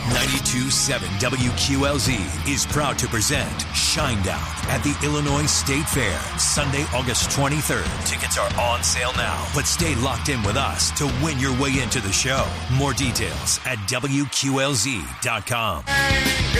92.7 WQLZ is proud to present Shinedown at the Illinois State Fair, Sunday, August 23rd. Tickets are on sale now, but stay locked in with us to win your way into the show. More details at WQLZ.com.